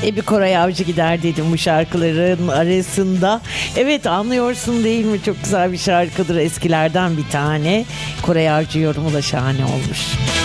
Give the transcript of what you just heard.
Bir Koray Avcı gider dedim bu şarkıların arasında. Evet, anlıyorsun değil mi? Çok güzel bir şarkıdır, eskilerden bir tane. Koray Avcı yorumu da şahane olmuş.